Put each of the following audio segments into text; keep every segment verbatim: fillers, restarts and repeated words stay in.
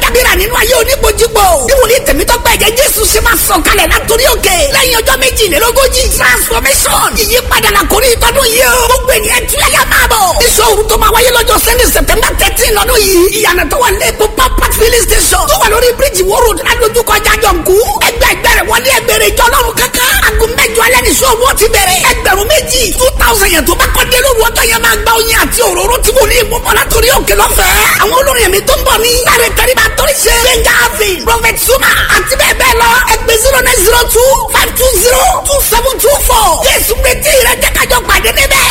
dábìrà nínú ayé oníbojúbò. ìwòlí tẹ̀mítọ́gbà ẹ̀jẹ̀ Jésù ṣe máa sọ̀ kalẹ̀ látòrí òkè. lẹ́yìn ọjọ́ méjìlélógójì transformation. ìyípadà la kórè ìtọ́dún yìí o. gbogbo ènìyàn tún yàyà máa bọ̀. iṣẹ́ òru tó máa wáyé lọ́jọ́ Sunday September thirteen lọ́dún yìí. ìyànà tó wà ní epo papa filling station. tó wà lórí bíríjì wó road ládojúkọ jájọ̀nkú. ẹgbẹ́ ẹgbẹ́ rẹ̀ wọlé ẹgbẹ̀rẹ̀ ìjọ ọlọ́run kankan. aago mẹ́jọ alẹ́ ní sọ́ọ̀bù ó ti bẹ̀rẹ̀. ẹgbẹ̀rún méjì two thousand yẹn tó bá kọ́ dé lóru ọjọ́ yẹn máa gba oyin àti òróró tí mo ní ìmúbọ̀ látòrí òkè lọ́fẹ̀ẹ́. àwọn olórin ẹ̀mí tó ń bọ̀ ní. láre kariba torí ṣe. gbẹ̀ngà avin prophet suma àti bẹ́ẹ̀ bẹ́ẹ̀ lọ. ẹgbẹ́ zero nine zero two five two zero two seven two four. jésù retí rẹ jẹ́ kájọ pàdé níbẹ̀.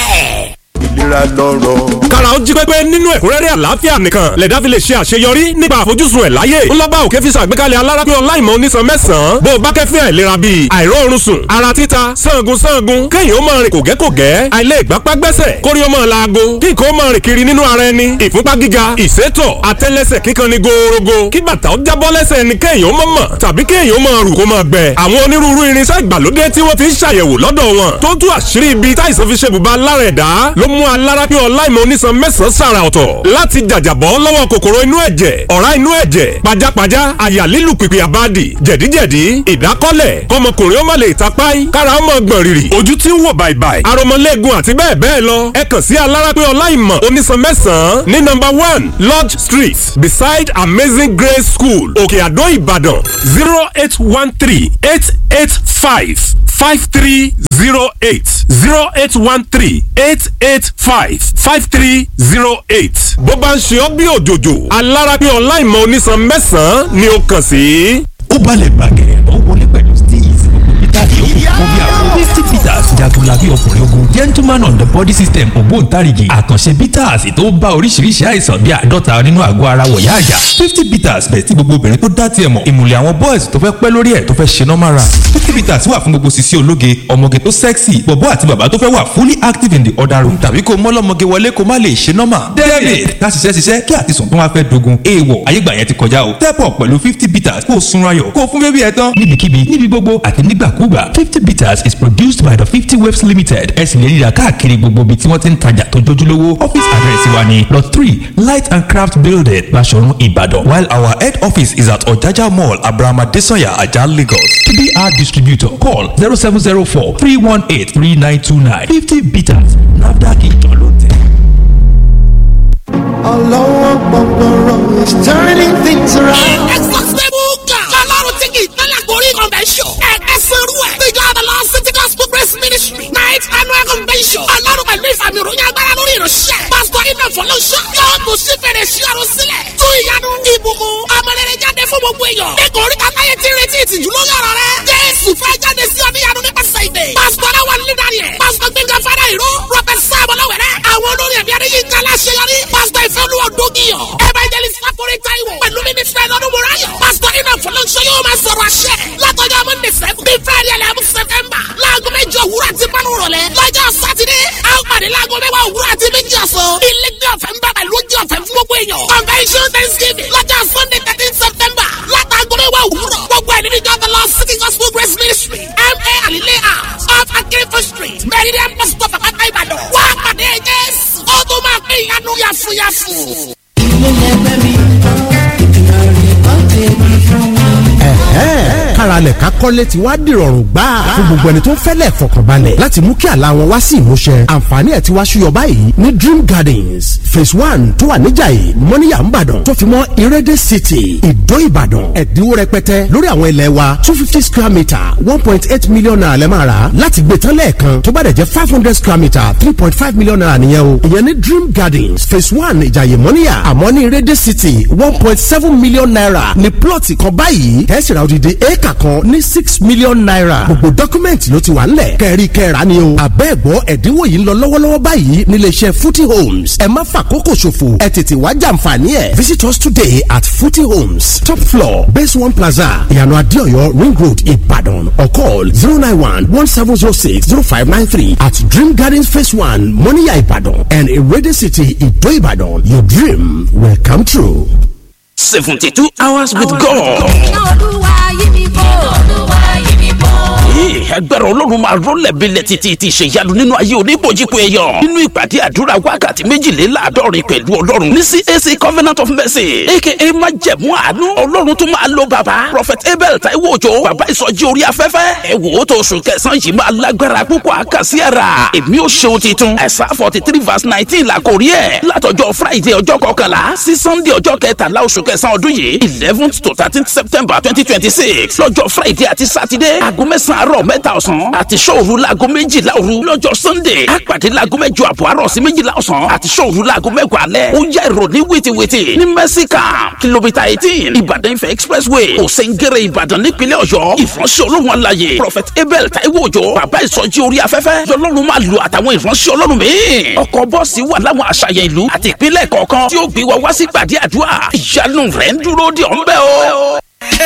ìlera lọ́rọ̀. kára ó jí pépé nínú ẹ̀kúnrẹ́rẹ́ àlàáfíà nìkan lẹ̀dá fi lè ṣe àṣeyọrí nípa àfojúsùn ẹ̀ láyé. ńlọ́bà òkè fi ṣàgbékalẹ̀ alárápé ọláìmọ̀ onísan mẹ́sàn-án bó o bá kẹ́fín àìlera bíi àìróorun sùn ara títa sangun sangun kéèyàn ó máa rìn kògẹ́kògẹ́ àìlè ìgbápá gbẹ́sẹ̀ kórí ó máa laago kí nǹkan ó máa rìn kiri nínú ara ẹni ìfúnpá gíga ìsétọ̀ àtẹ́lẹsẹ̀ kíkan ni gòòrògò kí bàtà ó jábọ́ lẹ́sẹ̀ ẹni kéèyàn ó máa mọ̀ tàbí kéèyàn ó máa rù kó máa gbẹ. àwọn onírúurú irinṣẹ́ ìgbàlódé tí wọ́n ti ń ṣàyẹ̀wò lọ́dọ̀ wọn tó tú àṣírí ibi táìsàn fi ṣe bùbá lára ẹ̀dá ló mú alárápé ọláìmọ̀ onísan mẹ́sàn-án sàrà ọ̀tọ̀ láti jàjàbọ́ lọ́wọ́ kòkòrò inú ẹ̀jẹ̀ ọ̀rá inú ẹ̀jẹ̀ pajápajá àyà lílù pìpì àbádì jẹ̀díjẹ̀dí ìdákọ́lẹ̀ kọmọkùnrin ó má lè tapáì kára ó mọ̀ gbọ̀n rìrì ojú tí ń wò bàìbàì aromọlẹ́gun àti bẹ́ẹ̀ bẹ́ẹ̀ lọ ẹ kàn sí alárápé ọláìmọ̀ onísan mẹ́sàn-án ní number one lodge street beside amazing grace school òkè àdó ìbàdàn zero eight one three eight eight five five three zero eight zero eight one three eight eight five five three zero eight. bó bá ń ṣe ọ́ bí òjòjò alárápé ọláìmọ̀ onísan mẹ́sàn-án ni ó kàn sí. ó balẹ̀ bàgẹ́ ó wọlé pẹ̀lú steez tàbí ó kún bí àwọn fifty bitters jagunlabi ọkùnrin ogun gentleman on the body system ògbóǹtarìgì àkànṣe bitters tó bá oríṣiríṣi àìsàn bíi àádọ́ta nínú àgọ́ ara wọ̀yá àjà fifty bitters bẹ̀ tí gbogbo obìnrin tó dá tiẹ̀ mọ̀ ìmùlẹ̀ àwọn boys tó fẹ́ pẹ́ lórí ẹ̀ tó fẹ́ ṣe normal run fifty bitters wà fún gbogbo sisi ológe ọmọge tó sexy bọ̀bọ́ àti bàbá tó fẹ́ wà fully active in the other room tàbí kó mọ́lọ́mọge wọlé kó má lè ṣe normal david ká ṣiṣẹ́ ṣiṣẹ́ kí àtisùn tó wá fẹ́ dogun èèwọ̀ ayégbà yẹn ti kọjá o step up pẹ̀lú fifty bitters kó o sunra yọ̀ kó o fún bébí ẹ̀ tán níbikíbi níbi gbogbo àti nígbàkúgbà fifty bitters is produced by the fifty waves limited ẹ sì lè rí ra káàkiri gbogbo ibi tí wọ́n ti ń tajà tó jójúlówó office address wa ni lot three light and craft building Basọ̀run Ìbàdàn while our head office is at Ọ̀jájá mall Abraham Adesanya Ajah Lagos to be our distributor call zero seven zero four three one eight three nine two nine fifty bitters NAFDAC ìjọ ló tẹ̀. Ọlọ́wọ́ gbọ̀ngbọ̀rọ̀ is turning things around. Exhaustible God. Ọlọ́run tí kì í tẹ́lẹ̀ gorí convention. Ẹ̀ẹ́dẹ́ sẹ́rú ẹ̀. Ìjọ Àdàlọ́ City Gospel Grace Ministry. Night annual convention. Ọlọ́run pẹ̀lú ìfàmì ìròyìn agbára lórí ìránṣẹ́. Pásítọ̀ Iná Fọlọ́ṣọ́. Yóò tún sí fèrè sí ọ̀run sílẹ̀. Tún ìyanu ìbùkún. Ọmọlẹ́rẹ̀ jáde fún gbogbo èèyàn. Nígbà orí kan láyé ti retí ìtìjú lórí ọ̀rọ̀ rẹ̀. Jésù fẹ́ jáde sí ọ níyanu nípasẹ̀ ìdè. Pásítọ̀ náà wà nídàrí ẹ̀. Pásítọ̀ Gbẹ̀ngàn Fádà Ìró. Rọ́bẹ̀t Sáàmù Ọlọ́wẹ̀rẹ̀. Àwọn olórí ẹ̀mí Adéyínká Láṣeyọrí. Pásítọ̀ Ìfẹ́olúwa Dógìyàn. Evangelist Fáforí Táíwò. Pẹ̀lú mínísítà Ẹ̀dọ́dún Mùráyọ̀. Pásítọ̀ Iná Fọlọ́ṣọ́ yóò máa sọ̀rọ̀ àṣẹ. Látọjọ́ Monday seven. Bí Friday eleven September. Láago méjì òwúrọ̀ àti márùn rọ̀lẹ́. Lọ́jọ́ Sátidé. A ó pàdé láago mẹ́wàá òwúrọ̀ àti méjì ọ̀sán. Ilé ní ọ̀fẹ́ ń bàbà lójú ọ̀fẹ́ fún gbogbo èèyàn. Convention Thanksgiving. Lọ́jọ́ Sunday thirteen September. Látàgọ mẹ́wàá òwúrọ̀. Gbogbo ẹ̀ nínú ìjọ Àdàlọ́ City Gospel Grace Ministry. M A Alile House. Off Akérèfọ́ Street. Meridian Pastor Papa Ìbàdàn. Wá pàdé Jésù. Ó tó máa pín ìyanu yàfùyàfù. Ilé lẹ́gbẹ́ mi tán, ìrọ̀lẹ́ kan tèmi fún mi. káralẹ̀ ká kọ́lé ti wá dìrọ̀rùn gbà fún gbogbo ẹni tó ń fẹ́lẹ̀ fọkànbalẹ̀ láti mú kí àlá wọn wá sí ìmúṣẹ. àǹfààní ẹ̀ ti wá ṣúyọ báyìí ní Dream Gardens phase one tó wà níjàyè mọ́níyà ńbàdàn tó fi mọ́ Irede City ìdó ìbàdàn ẹ̀dínwó rẹpẹtẹ lórí àwọn ilẹ̀ wa two fifty square metre one point eight million naira lẹ́ máa rà láti gbé tán lẹ́ẹ̀kan tó bá dẹ̀ jẹ́ five hundred square metre three point five million naira nìyẹn o. ìyẹn ní Dream Gardens phase one ìjàyè mọ́níyà àmọ́ ní Irede City one point seven million naira ní plọ̀tì kan báyìí ẹ̀ sì ra odidi éèkà kan ní six million naira. gbogbo dọ́kúmẹ̀ntì ló ti wà ńlẹ̀ kẹ́rí kẹ́ra ni o. àbẹ́ẹ̀gbọ́ ẹ̀dínwó yìí ń lọ lọ́wọ́lọ́wọ́ báyìí nílé iṣẹ́ Footy Homes. ẹ má fàkókò ṣòfò ẹ tètè wá jàǹfààní ẹ̀. visit us today at Footy Homes top floor base one plaza ìyànà adéọyọ ring road Ìbàdàn or call zero nine one one seven zero six zero five nine three at Dream Gardens phase one Moniya Ìbàdàn and Irede City Ìdó Ìbàdàn. Your dream will come true. seventy-two hours with God. agbára ọlọ́run máa rọ́lẹ̀ bílẹ̀ títí ti ṣèyanu nínú ayé oníbòjìpọ̀ èèyàn nínú ìpàdé àdúrà wákàtí méjìléláàádọ́rin pẹ̀lú ọlọ́run ní C A C Covenant of Mercy aka májẹ̀mú àánú ọlọ́run tó máa lo bàbá prophet Abel Taiwo Òjó bàbá ìsọjí orí afẹ́fẹ́ ẹ wò ó tó oṣù kẹsàn-án yìí máa lágbára púpọ̀ àkàsí ara èmi ò ṣeun titun ẹ̀sà forty three verse nineteen la kò rí ẹ̀ látọjọ́ Friday ọjọ́ kọkànlá sí Sunday ọjọ́ kẹtàlá oṣù kẹsàn-án ọdún yìí eleventh to thirteenth September twenty twenty six lọ́jọ́ Friday àti Saturday aago mẹ́sàn-án àárọ̀ mẹ́ta ọ̀sán àti ṣòru laago méjìlá òru lọ́jọ́ Sunday àpàdé laago mẹ́jọ àbọ̀ àárọ̀ sí méjìlá ọ̀sán àti ṣòru laago mẹ́wàá alẹ́ ó yá ìròní wìtìwìtì ní mẹ́síkà kìlómítà eighteen Ìbàdàn Ifẹ̀ expressway òsèǹgẹ̀rẹ̀ Ìbàdàn nípínlẹ̀ Ọ̀yọ́ ìfọ̀nsẹ̀ Ọlọ́run aláyè prophet Abel Taiwo Òjó bàbá ìsọjí orí afẹ́fẹ́ yọlọ́run máa lu àtàwọn ìfọ̀nsẹ̀ Ọlọ́run míì ọkọ̀ bọ́ọ̀sì wà láwọn àṣàyàn ìlú àti ìpínlẹ̀ kọ̀ọ̀kan tí ó gbé wa wá sí ìpàdé àdúrà ìyanu rẹ̀ ń dúró de ọ̀nbẹ́ o.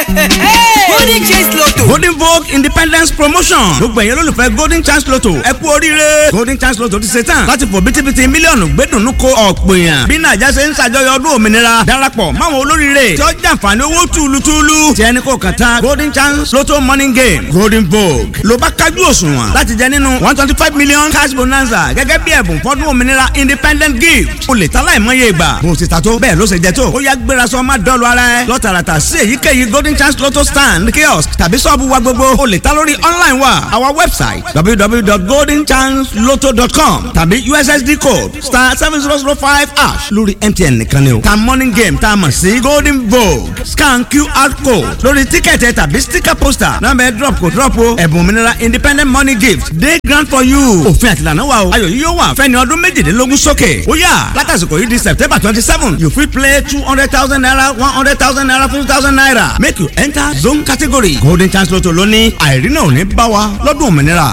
Golden Chance Lotto. Golden Vogue Independence Promotion. Gbogbo ẹ̀yin olólùfẹ́ Golden Chance Lotto. Ẹ kú oríire. Golden Chance Lotto ti ṣe tán láti fò bítíbitì mílíọ̀nù gbẹ́dùnú ko ọ̀pọ̀ èèyàn. Bí Nàìjíríà ṣe ń ṣàjọyọ̀ ọdún òmìnira. Darapọ̀ máwọn olóríire. Tí ó jàǹfààní owó túlùtúlù. Tí ẹni kò kàn tán Golden Chance Lotto Morning Game. Golden Vogue. Ló bá kájú òṣùwọ̀n láti jẹ nínú one twenty five million cash bonanza. Gẹ́gẹ́ bí ẹ̀bùn fọ́dún òmìnira Independent Gift. O lè ta láìmọye ìgbà. Bó o ti ta tó bẹ́ẹ̀ ló ṣe jẹ tó. Ó yá gbéra sọ má dọ́lu ara ẹ. Lọ tààràtà sí èyíkéyìí Golden Chance Lotto stand kiosk tàbí sọ́ọ̀bù wa gbogbo o lè ta lórí online wa our website w w w dot golden chance lotto dot com tàbí u s s d code star seven zero zero five hash lórí M T N nìkan ni o ta morning game tá a mọ̀ sí Golden Vogue scan Q R code lórí tíkẹ̀tì tàbí sticker poster nọ́mbà ẹ̀ drop kò drop o ẹ̀bùn òmìnira independent money gift day grant for you òfin àtìlànà wa o ayọ̀ yìí yóò wà fẹ́ni ọdún méjìdínlógún sókè ó yá látàsìkò yìí di September twenty seven you fit play two hundred thousand naira one hundred thousand naira fifty thousand naira make you enter zone category Golden Chance Lotto lóní àìrínà ò ní bá wa lọ́dún òmìnira.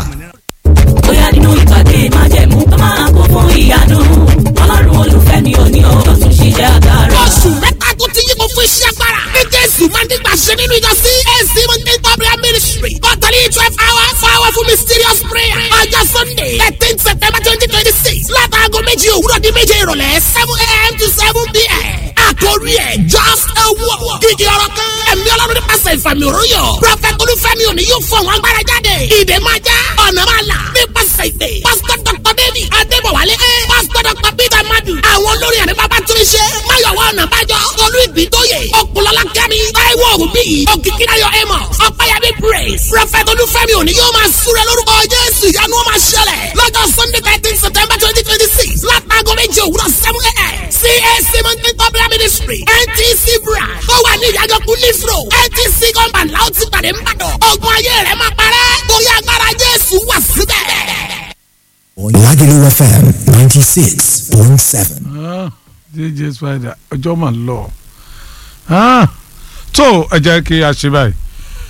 bóyá nínú ìpàdé májẹ̀mú tó máa kún fún ìyanu ọlọ́run olùfẹ́ mi ò ní o tó tún ṣiṣẹ́ agbára. oṣù mẹ́ta tó ti yípo fún iṣẹ́ agbára ní jésù máa ń dígbà ṣe nínú ìjọ sí A C Mountain Prayer Ministry bọ́tàlí twelve hours powerful mysterious prayer ọjọ́ Sunday thirteen September twenty twenty six látàgọ́ méjì òwúrọ̀ di méje ìrọ̀lẹ́ seven a m to seven p m àkórí ẹ̀ just a word gígì ọ̀rọ̀ kan ẹ̀mí ọlọ́run nípasẹ̀ ìfàmì òróyọ̀ prophet olúfẹ́mi òní yóò fún àwọn agbára jáde ìdè máa já ọ̀nà máa là nípasẹ̀ ìdè pastor Doctor David Adébọ̀wálé ẹ̀ pastor Doctor Peter Madu àwọn olórin àmì bàbá tún ṣe máyọ̀wọ́ ọ̀nà bájọ́ olú ìbítóyè ọ̀pọ̀lọ́lá kẹ́mi táíwò òbí òkìkíráyọ̀ amos ọ̀páyàbí praise prophet olúfẹ́mi òní yóò máa súré lórúkọ jésù ìyanu ó máa ṣẹlẹ̀ lọ́jọ́ Sunday thirteen September twenty twenty six látàgọ́ méje òwúrọ̀ seven a m C A C Mountain Prayer Ministry N T C branch tó wà ní ìyájọ́kú leaf road N T C compound láti pàdé ń bàdàn ogun ayé rẹ̀ máa parẹ́ torí agbára jésù wà síbẹ̀. Lagelu F M ninety six point seven. D J Spider ọjọ́ mà lọ tó ẹ jẹ́ kí a ṣe báyìí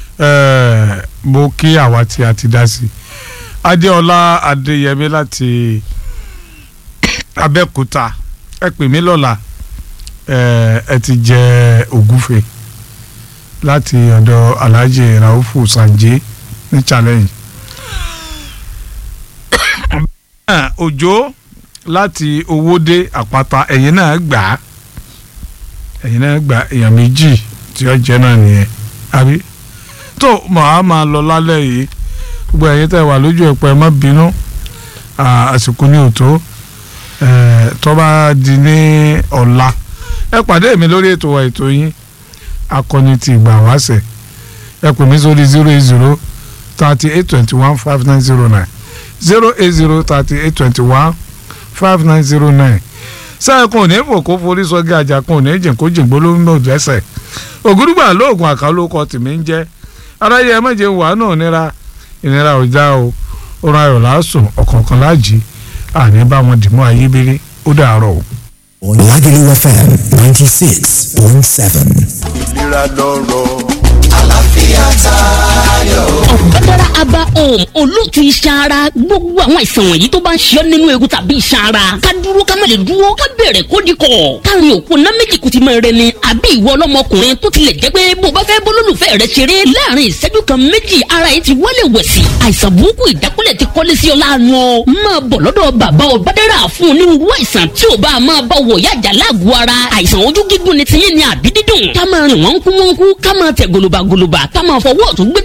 mo kí àwa tí a ti dá sí Adéọlá Adéyẹmí láti Abẹ́òkúta ẹ pè mí lọ́la ẹ ti jẹ ògúfe láti ọ̀dọ̀ Alhaji Raufu Sanje ní challenge Òjó láti Owódé Àpáta ẹ̀yin náà gbà á ẹ̀yin náà gbà èèyàn méjì tí ó jẹ́ náà nìyẹn àbí tó màá máa lọ lálẹ́ yìí gbogbo ẹ̀yin tẹ́ wà lójú ẹ̀pọ̀ ẹ má bínú àsìkò ní òtó tó bá di ní ọ̀la ẹ pàdé mi lórí ètò wa ètò yín akọni ti ìgbà wáṣẹ̀ ẹ pè mí sórí zero eight zero thirty eight twenty one five nine zero nine zero eight zero thirty eight twenty one five nine zero nine sáà kan ò ní fò kó forí sọ́gí ajá kan ò ní jìn kó jìn gbólóhùn náà dẹ́sẹ̀ ògúdùgbà lóògùn àkàlókọ tìmí ń jẹ́ aráyé ẹ méje wà náà nira ìnira ò já o ọ̀rọ̀ ayọ̀ lásùn ọ̀kọ̀ọ̀kan láàjì àní bá wọn dìmọ́ ayébírí ó dàárọ̀ o. Lagelu F M ninety six point seven. ìlera lọ́rọ̀ àlàáfíà tayọ. ọ̀gbẹ́dára aba home olóòtú iṣan ara gbogbo àwọn àìsàn wọ̀nyí tó bá ń ṣe ọ́ nínú egun tàbí iṣan ara ká dúró ká má lè dúró ká bẹ̀rẹ̀ kó di kọ̀ káàrin òkú ná méjì kùtì máa rẹ ni àbí ìwọ ọlọ́mọkùnrin tó tilẹ̀ jẹ́ pé bó bá fẹ́ bólólùfẹ́ rẹ ṣeré láàrin ìṣẹ́jú kan méjì ara yìí ti wọlé wẹ̀sì àìsàn burúkú ìdákúlẹ̀ ti kọ́lé sí ọ láàánú ọ máa bọ̀ lọ́dọ̀ bàbá ọ̀gbẹ́dára fún onírúurú àìsàn tí ò bá máa bá wọ̀ yájà láàgọ̀ ara àìsàn ojú gígùn ni tiyín ni àbí dídùn ká máa rìn wọ́n kú wọ́n kú ká máa tẹ̀ gòlòbàgòlòbà ká máa fọwọ́ ọ̀tún gbé tòsì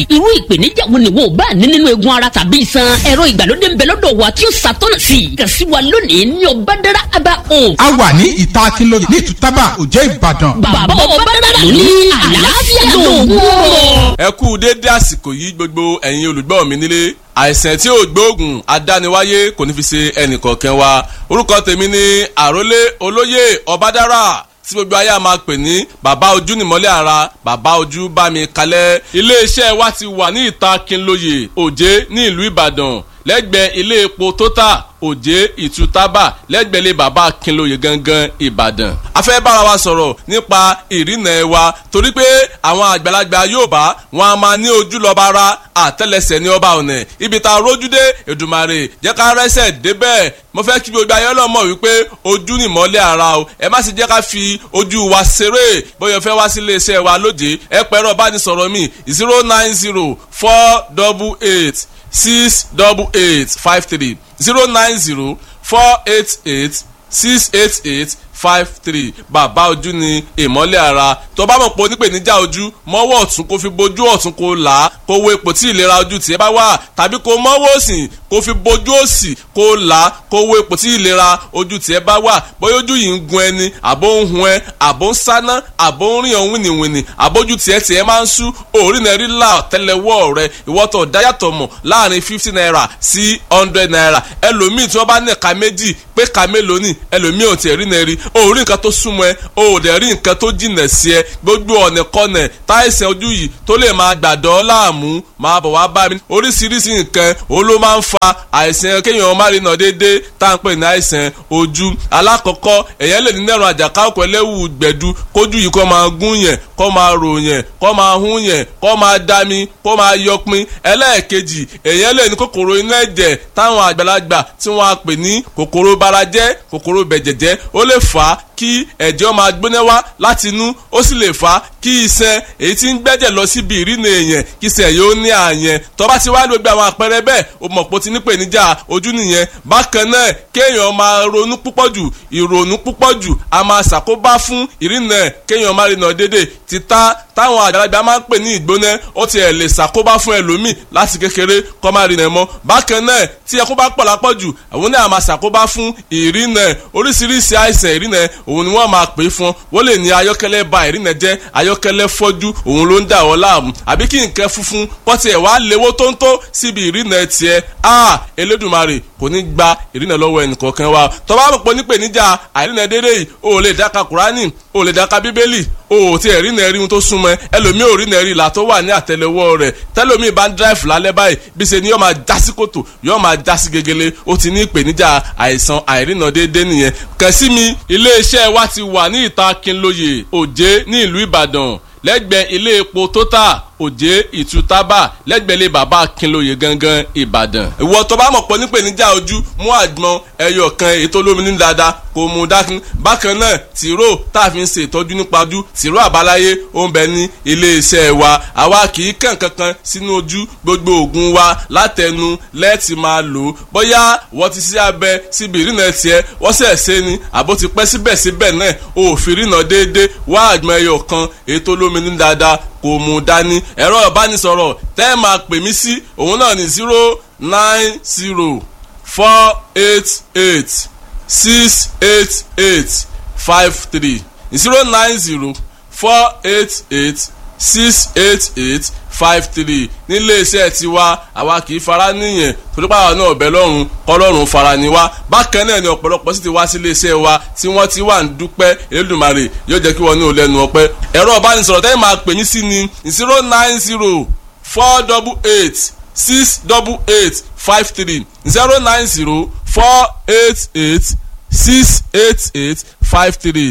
irú ìpèníjà wo ni wo bá ní nínú eegun ara tàbí iṣan ẹ̀rọ ìgbàlódé ń bẹ lọ́dọ̀ wa tí ó ṣàtọ́nà sí i kàn sí wa lónìí ní Ọbádàrá Aba Home. a wà ní ìta Akínlóye ní Ìtútàbà Òjé Ìbàdàn. bàbá Ọbádàrá ló ní àlàáfíà lóògùn ọ̀rọ̀. ẹ kú déédé àsìkò yìí gbogbo ẹ̀yin olùgbọ́ mi nílé àìsàn tí ò gbóògùn adániwáyé kò ní fi ṣe ẹnìkọ̀ọ̀kan wa orúkọ tèmi ni àrólé olóyè Ọbádàrá tí gbogbo ayé a máa pè ní bàbá ojú nìmọ́lẹ̀ ara bàbá ojú bá mi kalẹ̀ iléeṣẹ́ wa ti wà ní ìta Akínlóye Òjé ní ìlú Ìbàdàn lẹ́gbẹ̀ẹ́ ilé epo Total Òjé Ìtútàbà lẹ́gbẹ̀ẹ́ ilé bàbá Akínlóye gangan Ìbàdàn. a fẹ́ bára wa sọ̀rọ̀ nípa ìrìnà ẹ̀ wa torí pé àwọn àgbàlagbà Yorùbá wọn a máa ní ojú lọ́ba ara àtẹ́lẹsẹ̀ ní ọba ọ̀nà ibi tá a rójú dé Èdùmàrè jẹ́ ká rẹ́sẹ̀ débẹ̀ mo fẹ́ kí gbogbo ayé ọlọ́mọ wípé ojú ni ìmọ́lẹ̀ ara o ẹ má sì jẹ́ ká fi ojú wa ṣeré bóyá fẹ́ wá sí iléeṣẹ́ wa lóde ẹ pẹ̀rọ bánisọ̀rọ̀ mi zero nine zero four double eight six double eight five three zero nine zero four eight eight six eight eight five three bàbá ojú ni ìmọ́lẹ̀ ara tó bá mọ̀ pé onípèníjà ojú mọ́wọ́ ọ̀tún kó fi bojú ọ̀tún kó là á kó wo ipò tí ìlera ojú tiẹ̀ bá wà tàbí kó mọ́wọ́ òsì kó fi bojú òsì kó là á kó wo ipò tí ìlera ojú tiẹ̀ bá wà bóyá ojú yìí ń gun ẹni àbó ń hun ẹ àbó ń sáná àbó ń rìn ọ̀hún wìnìwìnì àbójú tiẹ̀ tiẹ̀ máa ń sú òórì náà rí là tẹ́lẹ̀wọ́ rẹ ìwọ́tọ̀ dáyàtọ̀ mọ̀ láàrin fifty naira sí hundred naira ẹlòmíì tí wọ́n bá ní ẹ̀ka méjì pé ka mélòó ni ẹlòmíì ò tiẹ̀ rí náà rí o rí nǹkan tó súnmọ́ ẹ o ò dẹ̀ rí nǹkan tó jìnà sí ẹ gbogbo ọ̀nà kọ́nà táìsàn ojú yìí tó lè máa gbàdọ́ láàmú máa bọ̀ wá bá mi oríṣiríṣi nǹkan o ló máa ń fa àìsàn kéèyàn má rí nà déédéé tá à ń pè ní àìsàn ojú alákọ̀ọ́kọ́ èèyàn lè ní nẹ́rùn àjàká ọkọ̀ ẹlẹ́wù gbẹ̀du kójú yìí kó máa gún yẹn kó máa rò yẹn kó máa hún yẹn kó máa dami kó máa yọpin ẹlẹ́ẹ̀kejì èèyàn lè ní kòkòrò inú ẹ̀jẹ̀ táwọn àgbàlagbà tí wọ́n á pè ní kòkòrò barajẹ́ kòkòrò bẹ̀jẹ̀jẹ́ ó lè fà á kí ẹ̀jẹ̀ máa gbóná wá láti inú ó sì lè fà á kí iṣan èyí tí ń gbẹ́jẹ̀ lọ síbi ìrìnà èèyàn kí iṣan yóò ní àyẹn tó bá ti wá gbogbo àwọn àpẹẹrẹ bẹ́ẹ̀ o mọ̀ pé o ti ní ìpèníjà ojú nìyẹn bákan náà kéèyàn máa ronú púpọ̀ jù ìrònú púpọ̀ jù a máa ṣàkóbá fún ìrìnà kéèyàn máa rìnà dédé títà táwọn àgbàlagbà máa ń pè ní ìgbóná ó ti ẹ̀ lè ṣàkóbá fún ẹlòmíì láti kékeré kó máa rìnà mọ́ bákan náà tí ẹkún bá pọ̀ lápọ̀jù àwọn náà máa ṣàkóbá fún ìrìnà oríṣiríṣi àìsàn ìrìnà òun ni wọ́n máa pè é fún wọ́n lè ní ayọ́kẹ́lẹ́ ba ìrìnà jẹ́ ayọ́kẹ́lẹ́ fọ́jú òun ló ń dà wọ́n láàmú àbí kí nǹkan funfun pọ́tì ẹ̀ wá léwó tóńtó síbi ìrìnà tiẹ̀ a Elédùmarè kò ní gba ìrìnà lọ́wọ́ ẹnìkọ̀ọ̀kan wa tó bá mọ̀ pé nípèníjà àìrìnà dédé yìí o ò lè dáka Kùránì o ò lè dáka Bíbélì o ò tí ẹ̀ rí nẹ́ẹ̀rí ohun tó súnmọ́ ẹlòmíì ò rí nẹ́ẹ̀rí ìlà tó wà ní àtẹlẹwọ́ rẹ̀ tẹlòmíì bá ń dráìfù lálẹ́ báyìí bí ṣe ni yóò máa já sí kòtò yóò máa já sí gegele ó ti ní ìpèníjà àìsàn àìrìnà déédéé nìyẹn kàn sí mi iléeṣẹ́ wa ti wà ní ìta Akínlóye Òjé ní ìlú Ìbàdàn lẹ́gbẹ̀ẹ́ ilé epo Total Òjé Ìtútàbà lẹ́gbẹ̀ẹ́ ilé bàbá Akínlóye gangan Ìbàdàn. ìwọ tó bá mọ̀ pọ̀ nípèníjà ojú mú àgbọn ẹyọ kan ètò olómi ní dáadáa kò mú dákun bákan náà tìró tá a fi ń ṣe ìtọ́jú nípa ojú tìró àbáláyé ó ń bẹ ní iléeṣẹ́ wa àwa kì í kàn kankan sínú ojú gbogbo oògùn wa látẹnu lẹ́ẹ̀tì máa lò ó bóyá wọ́n ti ṣe abẹ síbi ìrìnà tiẹ̀ wọ́n sẹ̀ ṣe ni àbó ti pẹ́ síbẹ̀síbẹ̀ náà òfin ìrìnà déédéé wá àgbọn ẹyọ kan ètò olómi ní dáadáa kò mú dání ẹ̀rọ ìbánisọ̀rọ̀ tẹ́ ẹ máa pè mí sí òun náà ní zero nine zero four eight eight six eight eight five three zero nine zero four eight eight six eight eight five three nílé iṣẹ́ tiwa àwa kì í fara níyẹn torí pàwọn náà ọ̀bẹ lọ́rùn kọ́lọ́run fara ni wá bákan náà ni ọ̀pọ̀lọpọ̀ sì ti wá sí ilé iṣẹ́ wa tí wọ́n ti wà ń dúpẹ́ Elédùmarè yóò jẹ́ kí wọ́n ní ò lẹ́nu ọpẹ́ ẹ̀rọ ìbánisọ̀rọ̀ tẹ́lẹ̀ máa pè yín sí ni zero nine zero four double eight six double eight five three zero nine zero four eight eight six eight eight five three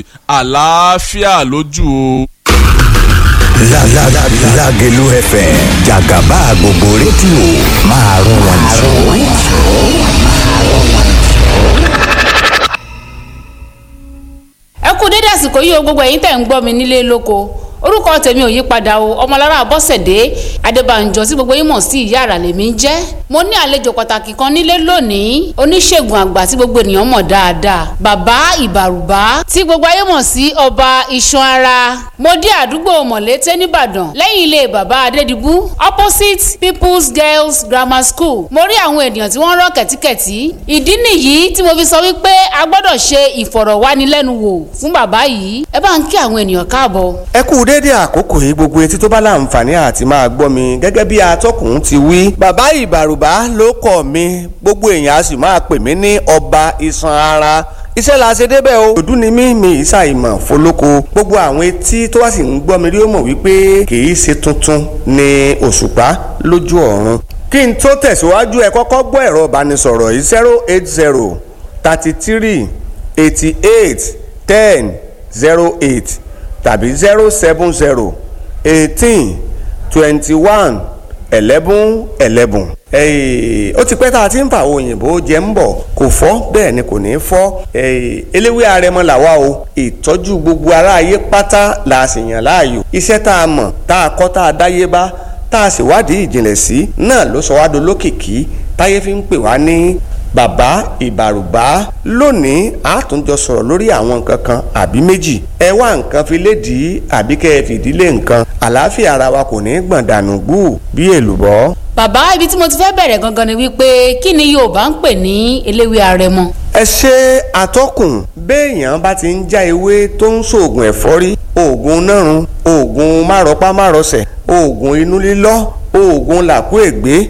àlàáfíà lójú o. Lágelú F M jàgàbá gbogbo rédíò máa rún wọn jù. ẹ kú dédé àsìkò yìí o gbogbo ẹ̀yin tẹ̀ ń gbọ́ mi nílé lóko orúkọ tèmi ò yí padà o ọmọlára bọ́sẹ̀dé adébánjọ tí gbogbo yín mọ̀ sí ìyá àrà lèmi ń jẹ́ mo ní àlejò pàtàkì kan nílé lónìí oníṣègùn àgbà tí gbogbo ènìyàn mọ̀ dáadáa bàbá ìbàrùbá tí gbogbo ayé mọ̀ sí ọba iṣan ara mo dé àdúgbò mọ̀lété nìbàdàn lẹ́yìn ilé bàbá adédìbú opposite people's girls grammar school mo rí àwọn ènìyàn tí wọ́n rọ́ kẹ̀tíkẹ̀tí ìdí nìyí tí mo fi sọ wípé a gbọ́dọ̀ ṣe ìfọ̀rọ̀wánilẹ́nuwò fún bàbá yìí ẹ bá ń kí àwọn ènìyàn káàbọ̀. ẹ kú déédé àkókò yìí gbogbo etí tó bá láǹfààní àti máa gbọ́ mi gẹ́gẹ́ bí atọ́kùn ti wí. bàbá ìbàrùbá ló kọ̀ mi gbogbo èèyàn a sì máa pè mí ní ọba iṣan ara iṣẹ́ la ṣe débẹ̀ o. òdú ni mí mi ìṣàìmọ̀ fọlọ́kọ gbogbo àwọn etí tó wá sì ń gbọ́ mi rí ó mọ̀ wípé kì í ṣe tuntun ni òṣùpá lójú ọ̀run. kí n tó tẹ̀síwájú ẹ kọ́kọ́ gbọ́ ẹ̀rọ ìbánisọ̀rọ̀ yìí zero eight zero thirty three eighty eight ten zero eight tàbí zero seven zero eighteen twenty one eleven eleven. ó ti pẹ́ tá a ti ń fa òyìnbó jẹ́ ń bọ̀ kò fọ́ bẹ́ẹ̀ ni kò ní fọ́ eléwé arẹmọ làwa o ìtọ́jú gbogbo aráyé pátá la sì yàn láàyò iṣẹ́ tá a mọ̀ tá a kọ́ tá a dáyé bá tá a sì wádìí ìjìnlẹ̀ sí náà ló sọ wá dolókìkí táyé fi ń pè wá ní bàbá ìbàrùbá. lónìí a tún jọ sọ̀rọ̀ lórí àwọn nǹkan kan àbí méjì ẹ wá nǹkan fi lédìí àbí kẹ́ ẹ fìdílé nǹkan àlàáfíà ara wa kò ní gbọ̀n dànù gbù bí èlùbọ́. bàbá ibi tí mo ti fẹ́ bẹ̀rẹ̀ gangan ni wípé kí ni Yorùbá ń pè ní eléwé arẹmọ. ẹ ṣe atọ́kùn béèyàn bá ti ń já ewé tó ń ṣoògùn ẹ̀fọ́rí oògùn nárun oògùn márọpá márọsẹ̀ oògùn inú lílọ́ oògùn làkú ègbé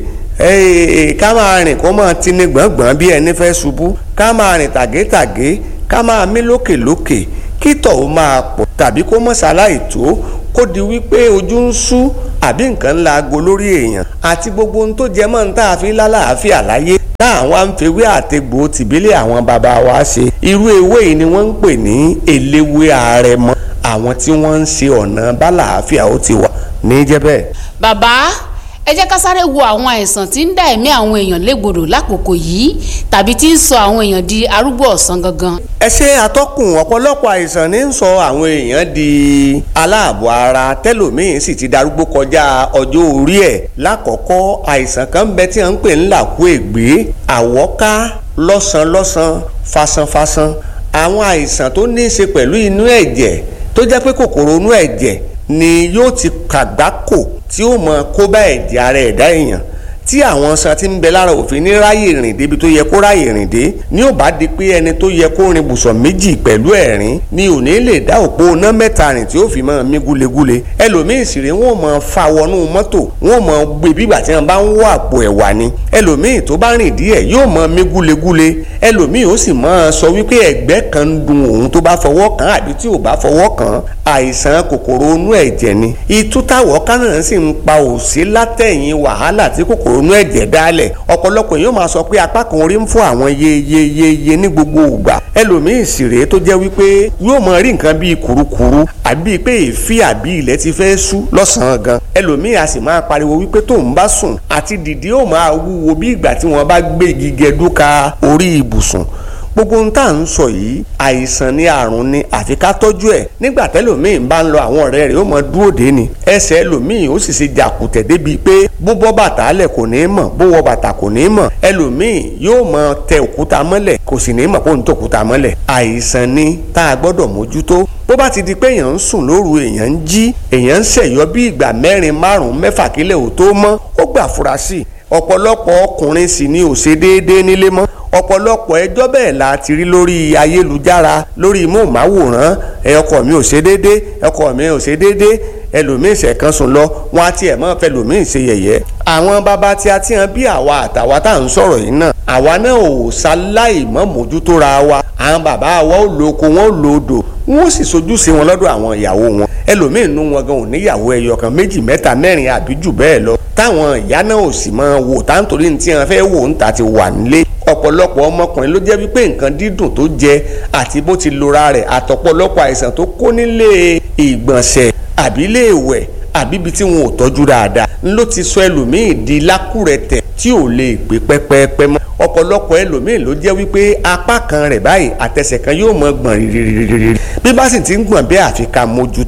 ká máa rìn kó máa tini gbọ̀ngbọ̀n bí ẹni fẹ́ ṣubú ká máa rìn tàgétàgé ká máa mí lókèlókè kí tọ̀hún máa pọ̀ tàbí kó mọ̀ ṣaláì tó kó di wípé ojú ń ṣú àbí nǹkan ńlá aago lórí èèyàn àti gbogbo ohun tó jẹ mọ́ ní tá a fi lálàáfíà láyé táwọn àǹfẹ̀wé àtẹ̀gbò tìbílẹ̀ àwọn bàbá wa ṣe irú ewé yìí ni wọ́n ń pè ní eléwé àrẹ̀mọ àwọn tí wọ́n ń ṣe ọ̀nà bálàáfíà ó ti wà ní jẹ́bẹ̀. bàbá ẹ jẹ́ ká sáré wo àwọn àìsàn tí ń dá ẹ̀mí àwọn èèyàn légbodò lákòókò yìí tàbí tí ń sọ àwọn èèyàn di arúgbó ọ̀sán gangan. ẹ ṣe atọ́kùn ọ̀pọ̀lọpọ̀ àìsàn ní ń sọ àwọn èèyàn di aláàbọ̀ ara tẹ́lòmíín sì ti darúgbó kọjá ọjọ́ orí ẹ̀. lákọ̀ọ́kọ́ àìsàn kan bẹ tí wọ́n ń pè ní làkú ègbé àwọ́ká lọ́sàn-lọ́sàn fasanfasan àwọn àìsàn tó ní í ṣe pẹ̀lú inú ẹ̀jẹ̀ tó jẹ́ pé kòkòrò inú ẹ̀jẹ̀ ni yóò ti kàgbákò tí ó mọ kó bá ẹ̀jẹ̀ ara ẹ̀dá èèyàn tí àwọn san ti ń bẹ lára òfin ní ráyè rìn débi tó yẹ kó ráyè rìn dé ní ò bá di pé ẹni tó yẹ kó rin bùsọ̀ méjì pẹ̀lú ẹ̀rín ni ò ní lè dá òpó iná mẹ́ta rìn tí ó fi máa mí gúlegúle ẹlòmíì sì rè wọ́n máa fa wọnú mọ́tò wọ́n máa gbé bígbà tí wọ́n bá ń wọ àpò ẹ̀wà ni ẹlòmíì tó bá rìn díẹ̀ yóò máa mí gúlegúle ẹlòmíì ó sì máa sọ wípé ẹ̀gbẹ́ kan ń dun òun tó bá fọwọ́ kàn àbí tí ò bá fọwọ́ kàn àìsàn kòkòrò inú ẹ̀jẹ̀ ni ìtútàwọ̀ kánà sì ń pa òsí látẹ̀yìn wàhálà tí kòkòrò inú ẹ̀jẹ̀ dálẹ̀ ọ̀pọ̀lọpọ̀ yóò máa sọ pé apá kan orí ń fún àwọn yeyeyeye ní gbogbo ìgbà ẹlòmíì sì rèé tó jẹ́ wípé yóò máa rí nǹkan bíi kùrukùru àbí pé èéfì àbí ilẹ̀ ti fẹ́ ṣú lọ́sàn-án gan ẹlòmíì a sì máa pariwo wípé tóun bá sùn àti dìde ó máa wúwo bí ìgbà tí wọ́n bá gbé igi gẹdúka orí ibùsùn gbogbo ohun tá à ń sọ yìí àìsàn ni àrùn ni àfi ká tọ́jú ẹ̀ nígbà tẹ́lòmíì bá ń lọ àwọn ọ̀rẹ́ rẹ̀ ó mọ dúró dé ni ẹsẹ̀ ẹlòmíì ó sì ṣe jàkùtẹ̀ débi pé bó bọ́ bàtà lẹ̀ kò ní mọ̀ bó wọ bàtà kò ní mọ̀ ẹlòmíì yóò mọ tẹ òkúta mọ́lẹ̀ kò sì ní mọ̀ kó ń tẹ òkúta mọ́lẹ̀ àìsàn ni tá a gbọ́dọ̀ mójútó bó bá ti di pé èèyàn ń sùn lóru èèyàn ń jí èèyàn ń ṣẹ̀yọ́ bí ìgbà mẹ́rin márùn-ún mẹ́fà kílẹ̀ ò tó mọ́ ó gbà fura sí ọ̀pọ̀lọpọ̀ ọkùnrin sì ni ò ṣe déédéé nílé mọ́ ọ̀pọ̀lọpọ̀ ẹjọ́ bẹ́ẹ̀ la ti rí lórí ayélujára lórí móhùnmáwòrán ẹ ọkọ mi ò ṣe déédéé ọkọ mi ò ṣe déédéé ẹlòmíín ṣẹ̀kan sùn lọ wọn á tiẹ̀ mọ́ fẹ́ lòmíín ṣe yẹ̀yẹ́ àwọn bàbá tí a ti hàn bí àwa àtàwa tá à ń sọ̀rọ̀ yìí náà àwa náà ò ṣaláì mọ́ mójútó ra wa àwọn bàbá wa ò lo oko wọn ò lo odò wọn ó sì sojúṣe wọn lọ́dọ̀ àwọn ìyàwó wọn ẹlòmíín nú wọn gan ò níyàwó ẹyọ kan méjì mẹ́ta mẹ́rin àbí jù bẹ́ẹ̀ lọ táwọn ìyá náà ò sì máa wò táǹtorí ní tí wọn fẹ́ wò ń ta ti wà nílé ọ̀pọ̀lọpọ̀ ọmọkùnrin ló jẹ́ wípé nǹkan dídùn tó jẹ àti bó ti lora rẹ̀ àtọ̀pọ̀lọpọ̀ àìsàn tó kó nílé ìgbọ̀nsẹ̀ àbí ilé ìwẹ̀ àbí ibi tí wọn ò tọ́jú dáadáa ló ti sọ ẹlòmíì di lákùrẹ̀tẹ̀ tí ò lè gbé pẹ́pẹ́pẹ́ mọ́ ọ̀pọ̀lọpọ̀ ẹlòmíì ló jẹ́ wípé apá kan rẹ̀ báyìí àtẹsẹ̀ kan yóò mọ gbọ̀n rìrìrìrì bí bá sì ti ń gbọ̀n bẹ́ẹ̀ àfi ká mójútó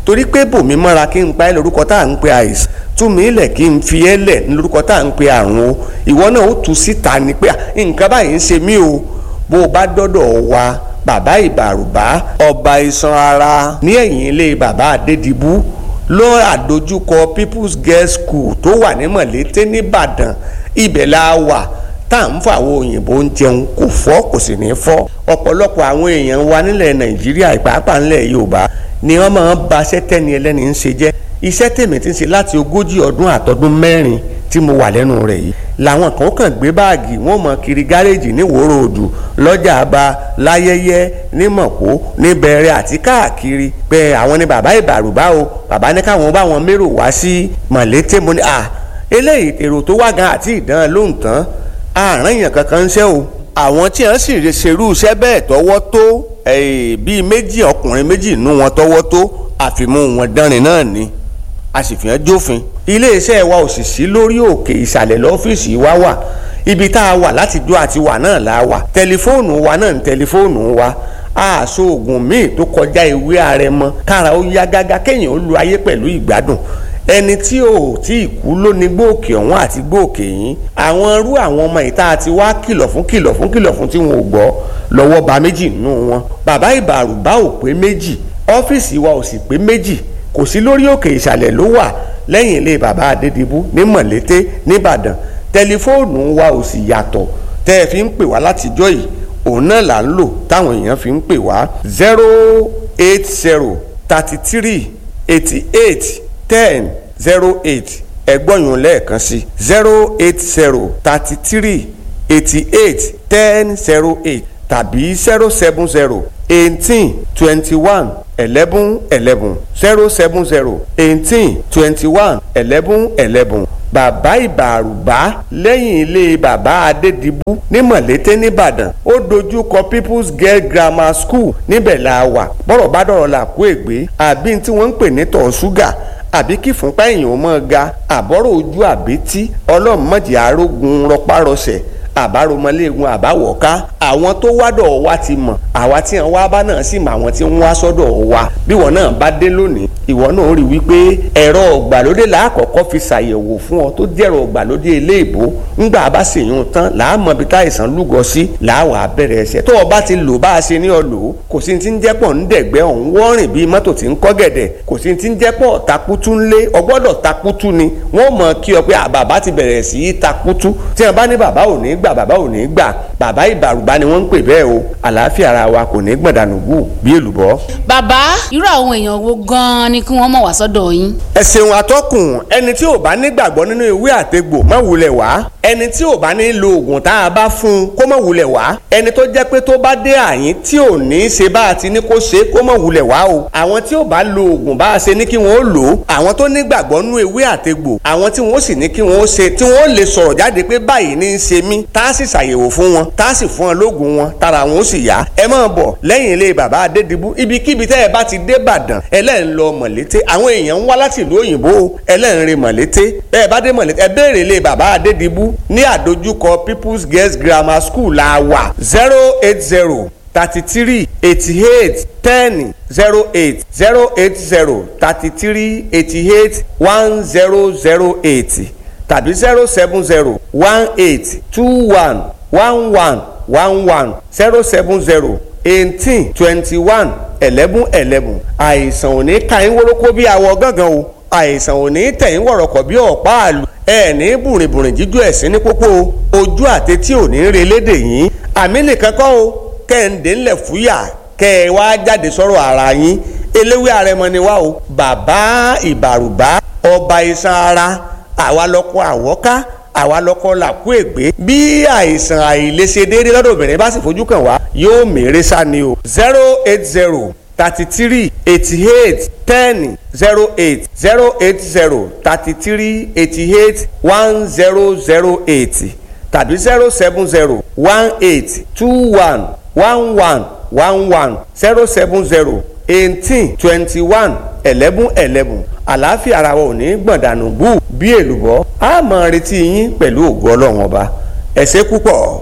torí pé bòmí mọ́ra kí n pa ẹ́ lórúkọ tá à ń pe àìsàn tún mi lẹ̀ kí n fi ẹ́ lẹ̀ ní lórúkọ tá à ń pe àrùn o ìwọ náà ó tu síta ni pé nǹkan báyìí ń ṣe mí o bó o bá dọ́dọ̀ wa bàbá ìbàrùbá ọba iṣan ara ní ẹ̀yìn ilé bàbá adédìbú ló àdójúkọ people's girls school tó wà ní mọ̀lété nìbàdàn ibẹ̀ la wà tá à ń fọ àwọn òyìnbó ń jẹun kò fọ́ kò sì ní fọ́ ọ̀pọ̀lọpọ̀ àwọn èèyàn wa nílẹ̀ nàìjíríà ìpàápàá nílẹ̀ yorùbá ni wọ́n máa ń ba iṣẹ́ tẹ́ni ẹlẹ́ni ń ṣe jẹ́ iṣẹ́ tèmi ti ń ṣe láti ogójì ọdún àtọdún mẹ́rin tí mo wà lẹ́nu rẹ̀ yìí làwọn kan kàn gbé báàgì wọn mọ kiri gáréèjì ní wòrò òdù lọ́jà àbá láyẹyẹ ní mọ̀kó ní bẹ̀rẹ̀ àti káàkiri pé àwọn ni bàbá ìbàrùbá o bàbá ní káwọn bá wọn mérò wá sí mọ̀lété mo ní à eléyìí èrò tó wá gan àti ìdán lóhùn tán àárín èèyàn kankan ń ṣe o àwọn tí wọ́n sì ṣerú iṣẹ́ bẹ́ẹ̀ tọwọ́ tó bíi méjì ọkùnrin méjì nú wọn tọwọ́ tó àfimú wọn dánrin náà ni a sì fi hàn jófin iléeṣẹ́ wa ò sì sí lórí òkè ìsàlẹ̀ lọ́fíìsì wa wà ibi tá a wà láti dó àti wà náà la wà tẹlifóònù wa náà ní tẹlifóònù wa àṣọ oògùn míì tó kọjá ìwé àrẹ̀mọ kára ó yá gágá kéèyàn ó lu ayé pẹ̀lú ìgbádùn ẹni tí ò tí ì kú ló ní gbòòkè ọ̀hún àti gbòòkè yín àwọn irú àwọn ọmọ ìta àti wá kìlọ̀ fún kìlọ̀ fún kìlọ̀ fún tí wọn ò gbọ́ lọ́wọ́ ba méjì nínú wọn bàbá ìbàrùbá ò pé méjì ọ́fíìsì wa ò sì pé méjì kò sí lórí òkè ìsàlẹ̀ ló wà lẹ́yìn ilé bàbá adédìbú ní mọ̀lété nìbàdàn tẹlifóònù wa ò sì yàtọ̀ tẹ́ ẹ fi ń pè wá látijọ́ yìí òun náà là ń lò táwọn èèyàn fi ń pè wá zero eight zero thirty three eighty eight ten zero eight ẹgbọ́nyún lẹ́ẹ̀kan sí zero eight zero thirty three eighty eight ten zero eight tàbí zero seven zero eighteen twenty one eleven eleven zero seven zero eighteen twenty one eleven eleven bàbá ìbàrùbá lẹ́yìn ilé bàbá adédìbú ní mọ̀lété nìbàdàn ó dojú kọ people's girl grammar school níbẹ̀ la wà bọ́rọ̀ bá dọ̀rọ̀ là kó ègbé àbí tí wọ́n ń pè ní tọ̀ ṣúgà àbí kí fúnpá èèyàn ó mọ́ ga àbọ̀rọ̀ ojú àbítí ọlọ́mọdé arógun rọpárọsẹ̀ àbáromọléegun àbáwọ̀ká àwọn tó wádọ̀ wa ti mọ̀ àwa tí wọn wá bá náà sì mọ àwọn tí wọn wá sọ́dọ̀ wa bí wọn náà bá dé lónìí ìwọ náà rí wípé ẹ̀rọ ọ̀gbàlódé làákọ̀ọ́kọ́ fi ṣàyẹ̀wò fún ọ tó jẹ́rọ ọ̀gbàlódé eléèbó ńgbà bá ṣèyún tán làá mọ ibi táìsàn lúgọ sí làá wà bẹ̀rẹ̀ ẹsẹ̀ tó o bá ti lò bá a ṣe ní ọ lò ó kò sí ti ń jẹ́pọ̀ ń dẹ̀gbẹ́ ọ̀hún wọ́rìn bíi mọ́tò tí ń kọ́ gẹ̀dẹ̀ kò sí ti ń jẹ́pọ̀ takutu ńlé ọgbọ́dọ̀ takutu ni wọ́n mọ̀ kí ọ pé bàbá ti bẹ̀rẹ̀ sí í takutu tí wọ́n bá ní bàbá ò ní gbà bàbá ò ní gbà bàbá ìbàrùbá ni wọ́n ń pè bẹ́ẹ̀ o àlàáfíà ara wa kò ní gbọ̀dánù gù bí èlùbọ́. bàbá irú àwọn èèyàn wo gan-an ni kí wọ́n mọ̀ wá sọ́dọ̀ yín. ẹ ṣeun atọ́kùn ẹni tí ò bá nígbàgbọ́ nínú ìwé àtegbò má wulẹ̀ wá ẹni tí ò bá ní lo oògùn tá a bá fún un kó má wulẹ̀ wá ẹni tó jẹ́ pé tó bá dé àyín tí ò ní ṣe bá a ti ní kó ṣe kó má wulẹ̀ wá o àwọn tí ò bá lo oògùn bá a ṣe ní kí wọ́n ó lò ó àwọn tó nígbàgbọ́ nínú ìwé àtegbò àwọn tí wọ́n sì ní kí wọ́n ó ṣe tí wọ́n ó lè sọ̀rọ̀ jáde pé báyìí ní í ṣe mí tá a sì ṣàyẹ̀wò fún wọn tá a sì fún wọn lóògùn wọn tára wọn ó sì yá ẹ máa bọ̀ lẹ́yìn ilé bàbá adédìbú ibikíbi tẹ́ ẹ bá ti dé Ìbàdàn ẹlẹ́rìn lọ mọ̀lété àwọn èèyàn ń wá láti ìlú òyìnbó ẹlẹ́rìn rìn mọ̀lété bẹ́ẹ̀ bá dé mọ̀lété ẹ béèrè ilé bàbá adédìbú ní àdójúkọ people's girls grammar school la wà zero eight zero thirty three eighty eight ten zero eight zero eight zero thirty three eighty eight one zero zero eight tàbí zero seven zero one eight two one one one one one zero seven zero eighteen twenty one eleven eleven àìsàn ò ní ka yín wórókó bí awọ gángan o àìsàn ò ní tẹ̀ yín wọ̀rọ̀kọ̀ bí ọ̀pá àlù ẹ ní bùrìnbùrìn jíjú ẹ̀sìn ní pópó ojú àtẹtí ò ní re lédè yín àmì nìkan kọ́ o kẹ́hìndé ńlẹ̀ fúyà kẹ́ ẹ wá jáde sọ̀rọ̀ ara yín eléwé àrẹmọ ni wá o bàbá ìbàrùbá ọba iṣan ara àwa lọkọ àwọ́ká àwa lọkọ làkú ègbé bí àìsàn àìlèṣe déédé lọ́dọ̀ obìnrin bá sì fojú kàn wá yóò mèrè sá ni o zero eight zero thirty three eighty eight ten zero eight zero eight zero thirty three eighty eight one zero zero eight tàbí zero seven zero one eight two one one one one one zero seven zero eighteen twenty one eleven eleven àlàáfíà ara wa ò ní gbọ̀ndànù bú bí èlùbọ́ a máa retí yín pẹ̀lú ògo ọlọ́run ọba ẹ ṣé púpọ̀.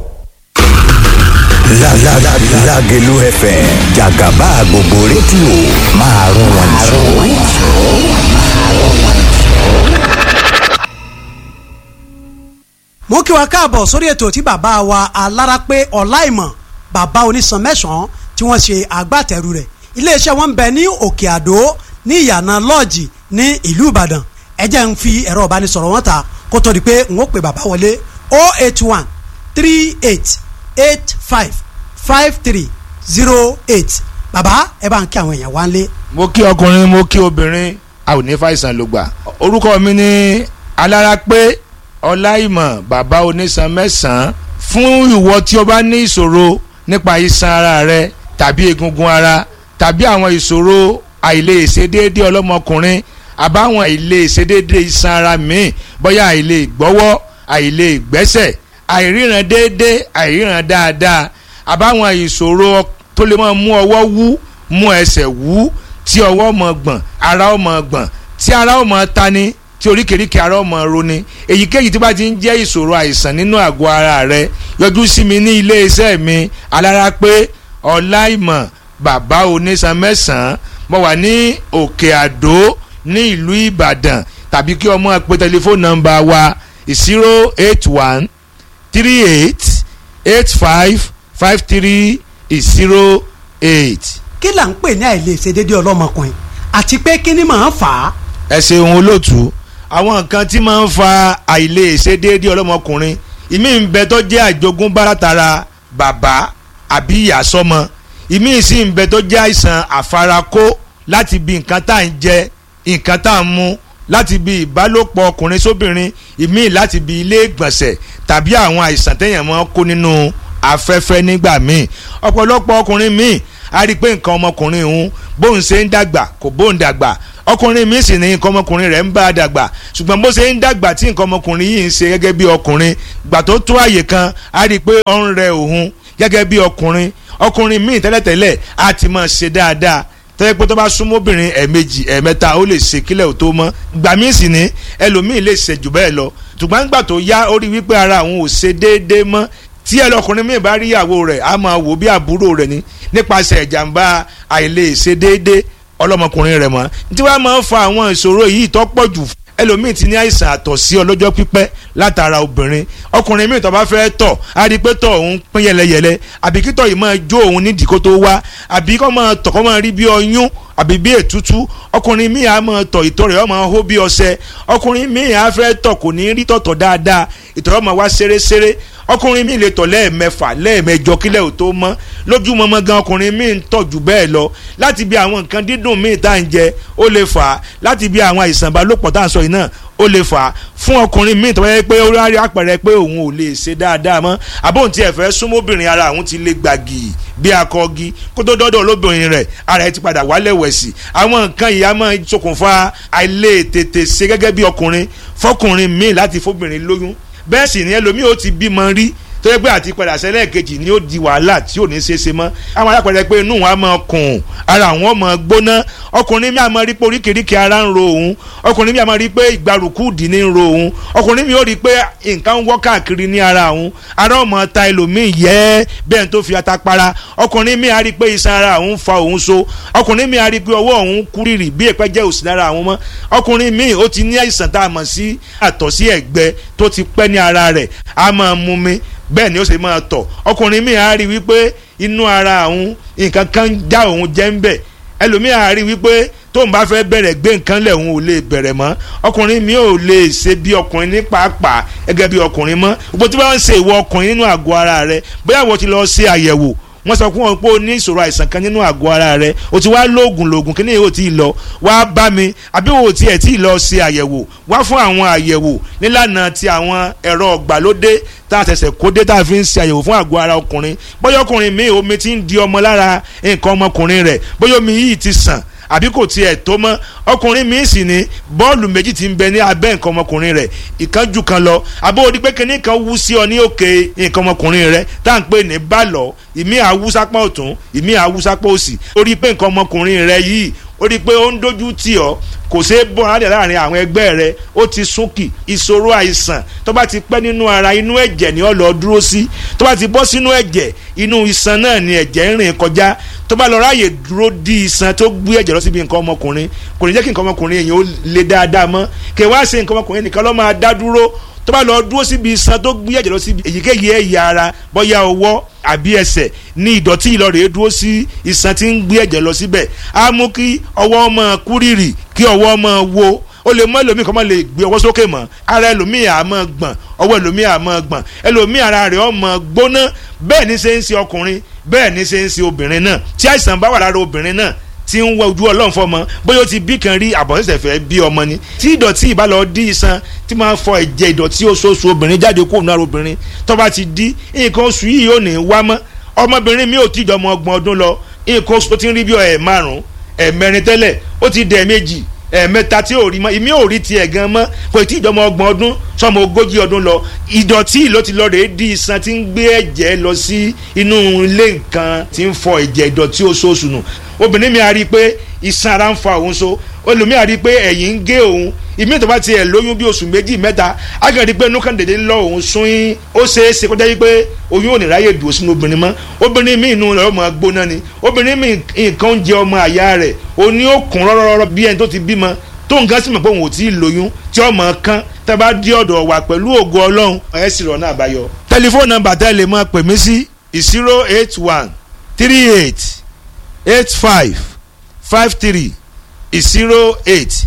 Lágẹ̀lú F M jàgàbá gbogbo rédíò máa rún wọn jù. mo kí wa káàbọ̀ sórí ètò tí bàbá wa alárápé ọláìmọ̀ bàbá onísan mẹ́sàn-án tí wọ́n ṣe agbátẹrù rẹ̀ iléeṣẹ́ wọn ń bẹ ní òkè àdó ní ìyànà lọ́ọ̀jì ní ìlú ìbàdàn ẹ jẹ́ ń fi ẹ̀rọ ìbánisọ̀rọ̀ wọn ta kó tó di pé n ó pè bàbá wọlé oh eight one three eight eight five five three zero eight bàbá ẹ bá ń kí àwọn èèyàn wá ń lé. mo kí ọkùnrin mo kí obìnrin a ò ní fàìsàn ló gbà orúkọ mi ní alárápé ọláìmọ̀ bàbá onísan mẹ́sàn-án fún ìwọ tí o bá ní ìṣòro nípa iṣan ara rẹ tàbí egungun ara tàbí àwọn ìṣòro àìlèṣedéédé ọlọ́mọkùnrin àbáwọn àìlèṣedéédé iṣan ara míì bóyá àìlè gbọ́wọ́ àìlè gbẹ́sẹ̀ àìríran déédé àìríran dáadáa àbáwọn ìṣòro tó lè máa mú ọwọ́ wú mú ẹsẹ̀ wú tí ọwọ́ máa gbọ̀n ara ó máa gbọ̀n tí ara ó máa tani tí oríkèéríkèé ara ó máa roni èyíkéyìí tí bá ti ń jẹ́ ìṣòro àìsàn nínú àgọ́ ara rẹ yọjú sí mi ní ilé iṣẹ́ mi alárápé ọláìmọ̀ bàbá onísan mẹ́sàn-án mo wà ní òkè àdó ní ìlú ìbàdàn tàbí kí ọmọ pè tẹlifóònù nọ́mbà wa zero eight one three eight eight five five three zero eight. kí là ń pè ní àìlèṣedéédé ọlọ́mọkùnrin àti pé kí ni màá fà á. ẹ ṣeun olóòtú àwọn nǹkan tí máa ń fa àìlèṣedéédé ọlọ́mọkùnrin ìmí ń bẹ tó jẹ́ àjogúnbá látara bàbá àbí ìyá sọ́mọ ìmí sì ń bẹ tó jẹ́ àìsàn àfarakó láti bí nǹkan tá à ń jẹ nǹkan tá à ń mu láti bí ìbálòpọ̀ ọkùnrin sóbìnrin ìmí láti bí ilé ìgbọ̀nsẹ̀ tàbí àwọn àìsàn téèyàn máa ń kó nínú afẹ́fẹ́ nígbà míì ọ̀pọ̀lọpọ̀ ọkùnrin míì a rí i pé nǹkan ọmọkùnrin òun bóun ṣe ń dàgbà kò bóun dàgbà ọkùnrin míì sì ní nǹkan ọmọkùnrin rẹ̀ ń bá a dàgbà ṣùgbọ́n bó ṣe ń dàgbà tí nǹkan ọmọkùnrin yìí ń ṣe gẹ́gẹ́ bí ọkùnrin gbà tó tó àyè kan a rí i pé ó ń rẹ òun gẹ́gẹ́ bí ọkùnrin ọkùnrin míì tẹ́lẹ̀tẹ́lẹ̀ á ti máa ṣe dáadáa tẹ́lẹ̀ pé tó bá súnmọ́ obìnrin ẹ̀ẹ̀mejì ẹ̀ẹ̀mẹ́ta ó lè ṣe kílẹ̀ ò tó mọ́ gbà míì sì ní ẹlòmíì lè ṣe jù bẹ́ẹ̀ lọ ṣùgbọ́n gbà tó yá ó rí wípé ara àwọn ò ṣe déédéé mọ́ tí ẹlọkùnrin míì bá rí ìyàwó rẹ̀ á máa wò bí àbúrò rẹ̀ ní nípasẹ̀ ìjàmbá àìlèṣedéédé ọlọ́mọkùnrin rẹ̀ mọ́ tí wàá máa ń fa àwọn ìṣòro yìí tó pọ̀ jù ẹlòmíì ti ní àìsàn àtọ̀sí ọlọ́jọ́ pípẹ́ látara obìnrin ọkùnrin míì tó bá fẹ́ tọ̀ á rí i pé tọ̀ òun pín yẹlẹyẹlẹ àbí kí tọ̀ yìí máa jó òun nídìí kó tó wá àbí kó máa tọ̀ kó máa rí bí ọyún àbí bí ètútú ọkùnrin míì á máa tọ̀ ìtọ̀ rẹ̀ ó máa hó bí ọṣẹ ọkùnrin míì á fẹ́ tọ̀ kò ní rí tọ̀tọ̀ dáadáa ìtọ̀ rẹ̀ máa wá ṣeréṣeré ọkùnrin míì lè tọ̀ lẹ́ẹ̀mẹ́fà lẹ́ẹ̀mẹ́jọ kílẹ̀ ò tó mọ́ lójúmọmọ gan ọkùnrin míì ń tọ̀ jù bẹ́ẹ̀ lọ láti bí àwọn nǹkan dídùn míì tá à ń jẹ ó lè fà á láti bí àwọn àìsàn ìbálòpọ̀ tá à ń sọ yìí náà ó lè fà á fún ọkùnrin míì tó yẹ pé ó rárí àpẹẹrẹ pé òun ò lè ṣe dáadáa mọ́ àbóhùn tí ẹ fẹ́ súnmọ́bìnrin ara òun ti lè gbàgì bí akọgi kó tó dọ́dọ̀ lóbìnrin rẹ̀ ara ẹ ti padà wálẹ̀ wẹ̀sì àwọn nǹkan yìí á máa ṣokùnfà àìlètètè ṣe gẹ́gẹ́ bí ọkùnrin fọkùnrin míì láti fóbìnrin lóyún bẹ́ẹ̀ sì ni ẹlòmíì ó ti bímọ rí tó yẹ pé àti padà sẹ́lẹ̀ kejì ni ó di wàhálà tí ò ní ṣe é ṣe mọ́ àwọn alápẹ̀rẹ̀ pé inú wọn á máa kùn ara àwọn máa gbóná ọkùnrin mi á máa rí pé oríkèéríkèé ara ń ro òun ọkùnrin mi á máa rí pé ìgbàrúkú dì ní ń ro òun ọkùnrin mi ó rí pé nǹkan ń wọ́ káàkiri ní ara òun ara ó máa ta ẹlòmíì yẹ́ bẹ́ẹ̀ tó fi ata para ọkùnrin mi á rí pé iṣan ara òun fa òun so ọkùnrin mi á rí pé ọwọ́ òun kúrìrì bí èpẹ́ jẹ́ òsì lára àwọn mọ́ ọkùnrin mi ó ti ní àìsàn tá a mọ̀ sí àtọ̀sí ẹ̀gbẹ tó ti pẹ́ ní ara rẹ̀ á máa mú mi bẹ́ẹ̀ ni ó ṣe máa tọ̀ ọkùnrin mi á rí wípé inú ara òun nǹkan kan já òun jẹ́ ń bẹ̀ ẹlòmíì á rí wípé tóun bá fẹ́ bẹ̀rẹ̀ gbé nǹkan lẹ̀ òun ò lè bẹ̀rẹ̀ mọ́ ọkùnrin mi ò lè ṣe bí ọkùnrin ní pàápàá gẹ́gẹ́ bí ọkùnrin mọ́ gbogbo tí wọ́n ń ṣe ìwọ ọkùnrin nínú àgọ́ ara rẹ bóyá wọ́n ti lọ ṣe àyẹ̀wò wọ́n sọ fún wọn pé o ní ìṣòro àìsàn kan nínú àgọ́ ara rẹ o ti wá lóògùn lóògùn kí ni yóò ti lọ wá bá mi àbí o ti ẹ̀ tí ì lọ ṣe àyẹ̀wò wá fún àwọn àyẹ̀wò nílànà ti àwọn ẹ̀rọ ọ̀gbàlódé tá a ṣẹ̀ṣẹ̀ kó dé tá a fi ń ṣe àyẹ̀wò fún àgọ́ ara ọkùnrin bóyá ọkùnrin mi omi ti ń di ọmọ lára nǹkan ọmọkùnrin rẹ̀ bóyá omi yìí ti sàn àbí kò tiẹ̀ tó mọ́ ọkùnrin mi sì ní bọ́ọ̀lù méjì ti ń bẹ ní abẹ́ nǹkan ọmọkùnrin rẹ̀ ìkan jù kan lọ àbó odi pé kíní kan wú sí ọ ní òkè nǹkan ọmọkùnrin rẹ̀ tá à ń pè ní bàlọ́ ìmí àwùsápá ọ̀tún ìmí àwùsápá òsì orí pé nǹkan ọmọkùnrin rẹ̀ yìí ó rí i pé ó ń dojú tì ọ́ kò ṣeé bọ́ ara rẹ̀ láàrin àwọn ẹgbẹ́ rẹ̀ ó ti súnkì ìṣòro àìsàn tó bá ti pẹ́ nínú ara inú ẹ̀jẹ̀ ni ó lọ dúró sí tó bá ti bọ́ sínú ẹ̀jẹ̀ inú iṣan náà ni ẹ̀jẹ̀ ń rìn kọjá tó bá lọ ráàyè dúró di iṣan tó gbé ẹ̀jẹ̀ lọ síbi nǹkan ọmọkùnrin kò ní jẹ́ kí nǹkan ọmọkùnrin èèyàn ó le dáadáa mọ́ kí wá ṣe nǹkan ọmọkùnrin nìkan ló máa dá dúró tó bá lọ dúró síbi iṣan tó gbé ẹ̀jẹ̀ lọ síbi èyíkéyìí ẹ̀yà ara bóyá ọwọ́ àbí ẹsẹ̀ ní ìdọ̀tí ìlọrẹ̀ dúró sí iṣan tí ń gbé ẹ̀jẹ̀ lọ síbẹ̀ á mú kí ọwọ́ ọmọ kúrìrì kí ọwọ́ ọmọ wo ó lè mọ ẹlòmíì kọ́ mọ́ lè gbé ọwọ́ sókè mọ́ ara ẹlòmíì á máa gbọ̀n ọwọ́ ẹlòmíì á máa gbọ̀n ẹlòmíì ara rẹ̀ ó máa gbóná bẹ́ẹ̀ ní ṣe ń ṣe ọkùnrin bẹ́ẹ̀ ní ṣe ń ṣe obìnrin náà tí àìsàn bá wà lára obìnrin náà tí ń wọ ojú ọlọ́run fọmọ bóyá ó ti bí kan rí àbọ̀sẹ̀sẹ̀ fẹ́ bí ọmọ ni tí ìdọ̀tí ìbálò dí iṣan tí máa ń fọ ẹ̀jẹ̀ ìdọ̀tí oṣooṣù obìnrin jáde kó náà obìnrin tó bá ti dí nǹkan oṣù yìí ò ní wá mọ́ ọmọbìnrin mi ò tí ì jọ ọmọ ọgbọ̀n ọdún lọ nǹkan oṣù tó ti ń rí bí ẹ̀ márùn-ún ẹ̀ mẹ́rin tẹ́lẹ̀ ó ti dẹ̀ méjì ẹ̀ẹ̀mẹ́ta tí ò rí mọ́ ìmí ò rí tiẹ̀ gan mọ́ kò tí ì jọmọ ọgbọ̀n ọdún sọmọ ogójì ọdún lọ ìdọ̀tí ló ti lọ rèé di iṣan tí ń gbé ẹ̀jẹ̀ lọ sí inú ilé nǹkan tí ń fọ ẹ̀jẹ̀ ìdọ̀tí oṣooṣù nù obìnrin mi a rí i pé iṣan ara ń fa òun so olùmí a rí i pé ẹ̀yìn ń gé òun ìmí tó bá tiẹ̀ lóyún bí oṣù méjì mẹ́ta á kàn rí i pé inú kan dédé ń lọ òun sún yín ó ṣeé ṣe kó jẹ́ pé oyún ò ní ráyè dùn sínú obìnrin mọ́ obìnrin mi inú rẹ̀ ọmọ gbóná ni obìnrin mi nǹkan ń jẹ ọmọ àyà rẹ̀ òní ó kún rọ́rọ́rọ́ bí ẹni tó ti bímọ tó nǹkan sì mọ̀ pé òun ò tí ì lóyún tí ọmọ kan tẹ́ bá dí ọ̀dọ̀ wa pẹ̀lú ògo ọlọ́run ẹ̀ sì rọ̀ náà àbáyọ. tẹlifóònù nọ́mbà tẹ́ lè máa pè mí sí zero eight one three eight eight five five three zero eight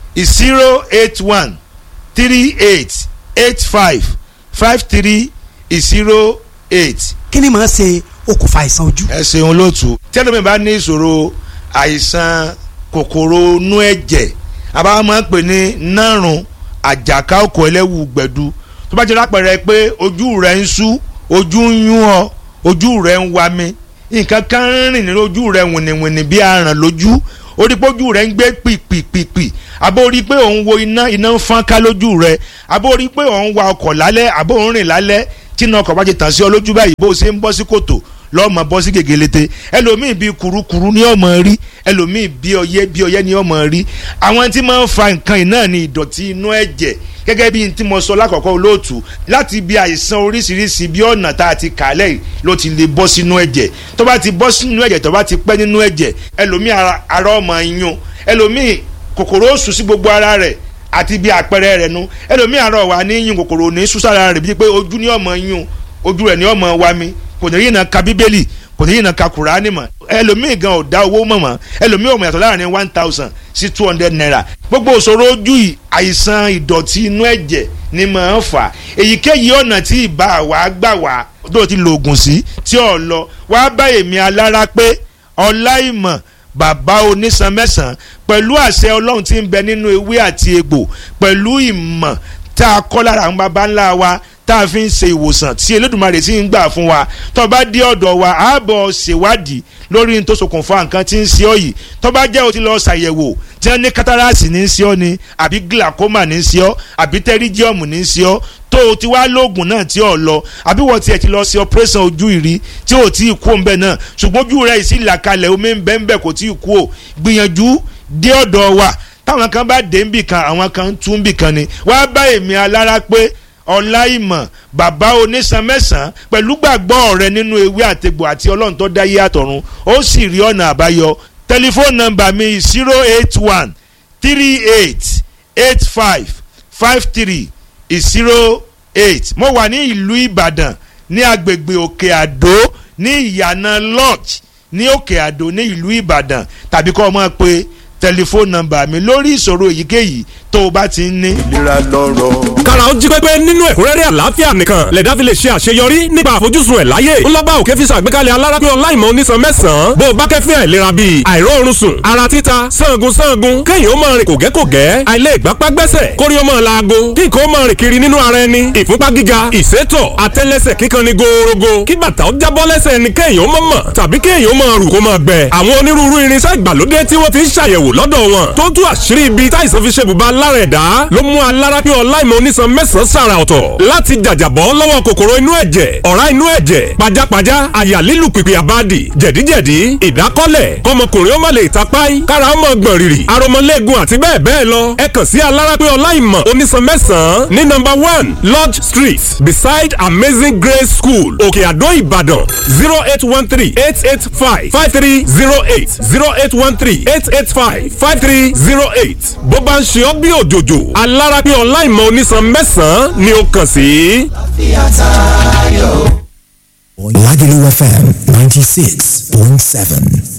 zero eight one three eight eight five five three zero eight. kí ni màá ṣe okùnfà àìsàn ojú. ẹ ṣeun lóòtú tí ẹlòmíì bá ní ìṣòro àìsàn kòkòrò inú ẹ̀jẹ̀ àbá máa ń pè ní nárùn àjàká òkò ẹlẹ́wù gbẹ̀du tó bá jẹ́ lápẹ̀rẹ̀ pé ojú rẹ̀ ń sú ojú ń yún ọ ojú rẹ̀ ń wa mi nǹkan kan ń rìn nínú ojú rẹ̀ wìnìwìnì bí aràn lójú orí pé ojú rẹ̀ ń gbé pìpìpìpì àbó orí pé òun wo iná iná ń fọ́n ká lójú rẹ̀ àbó orí pé òun wa ọkọ̀ lálẹ́ àbó òun rìn lálẹ́ tí iná ọkọ̀ bá ti tàn sí ọ lójú báyìí bó ṣe ń bọ́ sí kòtò lọ́mọ bọ́ sí gègélete ẹlòmíì bíi kurukuru ní ọmọ rí ẹlòmíì bíi ọyẹ́ bíi ọyẹ́ ní ọmọ rí àwọn tí máa ń fa nǹkan iná ní ìdọ̀tí inú ẹ̀jẹ̀ gẹ́gẹ́ bí tí mo sọ lákọ̀ọ́kọ́ olóòtú láti bí àìsàn oríṣiríṣi bí ọ̀nà tá a ti kàálẹ̀ yìí ló ti lè bọ́ sínú ẹ̀jẹ̀ tó bá ti bọ́ sínú ẹ̀jẹ̀ tó bá ti pẹ́ nínú ẹ̀jẹ̀ ẹlòmíì ara ọmọ yún ẹlòmíì kòkòrò ó sùn sí gbogbo ara rẹ̀ àti bí àpẹẹrẹ rẹ̀ nu ẹlòmíì ara ọ̀wà ní yún kòkòrò ní súsára rẹ̀ bíi pé ojú ní ọmọ yún ojú rẹ̀ ní ọmọ wa mi kò ní yìnbọn ka bíbélì kò ní yìnbọn ka kùránì mọ́ ẹlòmíì gan ò dá owó mọ̀ mọ́ ẹlòmíì ò mọ̀ yàtọ̀ láàrin one thousand sí two hundred naira gbogbo òṣòro ojú yìí àìsàn ìdọ̀tí inú ẹ̀jẹ̀ ni màá fà èyíkéyìí ọ̀nà tí ìbá wa gbà wá tó ti lo oògùn sí tí ò lọ wá bá èmi alára pé ọláìmọ̀ bàbá onísan mẹ́sàn-án pẹ̀lú àṣẹ ọlọ́run tí ń bẹ nínú ewé àti egbò pẹ̀lú ìmọ̀ tá a kọ́ lára àwọn baba ńlá wa tá a fi ń ṣe ìwòsàn tí Elédùmarè sì ń gbà fún wa tó bá dé ọ̀dọ̀ wa ààbọ̀ ṣèwádìí lórí ní tó ṣokùnfà nǹkan tí ń ṣe ọ́ yìí tó bá jẹ́ o ti lọ ṣàyẹ̀wò tí wọ́n ní kátàràsì ní í ṣe ọ́ ni àbí glaucoma ní í ṣe ọ́ àbí tẹ́ríjíọ̀mù ní í ṣe ọ́ tó o ti wá lóògùn náà tí ò lọ àbí wọ́n tiẹ̀ ti lọ ṣe operation ojú ìrí tí ò tí ì kú òǹbẹ náà ṣùgbọ́n ojú rẹ̀ sì là kalẹ̀ omi ń bẹ́ ń bẹ́ kò tí ì kú ò gbìyànjú dé ọ̀dọ̀ wa táwọn kan bá dé ń bì kan àwọn kan tún bì kan ni wá bá èmi alára pé ọláìmọ̀ bàbá onísan mẹ́sàn-án pẹ̀lú gbàgbọ́ rẹ nínú ewé àtegbò àti ọlọ́run tó dáyé àtọ̀run ó sì rí ọ̀nà àbáyọ tẹlifóònù nọ́mbà mi zero eight one three eight eight five five three zero eight mo wà ní ìlú Ìbàdàn ní agbègbè Òkè Àdó ní ìyànà lodge ní Òkè Àdó ní ìlú Ìbàdàn tàbí kọ́ ọ mọ̀ pé tẹlifóònù nọ́mbà mi lórí ìṣòro èyíkéyìí tó o bá ti ń ní. ìlera lọ́rọ̀. kára ó jí pépé nínú ẹ̀kúnrẹ́rẹ́ àlàáfíà nìkan lẹ̀dá fi lè ṣe àṣeyọrí nípa àfojúsùn ẹ̀ láyé. ńlọ́ba òkè fi ṣàgbékalẹ̀ alárápín ọláìmọ̀ onísan mẹ́sàn-án bó o bá kẹ́fín àìlera bíi àìróorun sùn ara títa sangun sangun kéèyàn ó máa rìn kògẹ́kògẹ́ àìlè ìgbápá gbẹ́sẹ̀ kórí ó máa laago kí nǹkan ó máa rìn kiri nínú ara ẹni ìfúnpá gíga ìsétọ̀ àtẹ́lẹsẹ̀ kíkan ni gòòrògò kí bàtà ó jábọ́ lẹ́sẹ̀ ni kéèyàn ó máa mọ̀ tàbí kéèyàn ó máa rù kó máa gbẹ. àwọn onírúurú irinṣẹ́ ìgbàlódé tí wọ́n fi ń ṣàyẹ̀wò lọ́dọ̀ wọn tó tú àṣírí ibi táìsàn fi ṣe bùbá lára ẹ̀dá ló mú alárápé ọláìmọ̀ onísan mẹ́sàn-án sàrà ọ̀tọ̀ láti jàjàbọ́ lọ́wọ́ kòkòrò inú ẹ̀jẹ̀ ọ̀rá inú ẹ̀jẹ̀ pajápajá àyà lílù pìpì àbádì jẹ̀díjẹ̀dí ìdákọ́lẹ̀ kọmọkùnrin ó má lè tapáì kára ó mọ̀ gbọ̀n rìrì aromọlẹ́gun àti bẹ́ẹ̀ bẹ́ẹ̀ lọ ẹ kàn sí alárápé ọláìmọ̀ onísan mẹ́sàn-án ní nọ́mbà one lodge street beside amazing grace school òkè àdó ìbàdàn zero eight one three eight eight five five three zero eight zero eight one three eight eight five five three zero eight bó bá ń ṣe ọ́ bí òjòjò alárápé ọláìmọ̀ onísan mẹ́sàn-án ni ó kàn sí. Lagelu F M ninety-six point seven.